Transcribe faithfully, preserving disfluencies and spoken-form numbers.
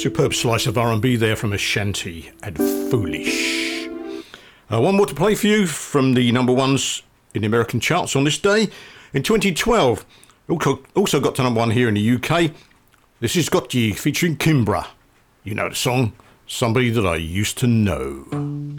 Superb slice of R and B there from Ashanti and Foolish. Uh, one more to play for you from the number ones in the American charts on this day. In twenty twelve, also got to number one here in the U K. This is Got Ye featuring Kimbra. You know the song, Somebody That I Used to Know.